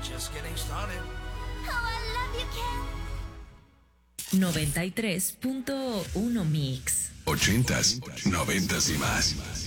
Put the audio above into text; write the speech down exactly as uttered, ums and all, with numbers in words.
Just getting started. Oh, I love you, Ken. noventa y tres punto uno Mix. Ochentas, noventas y más.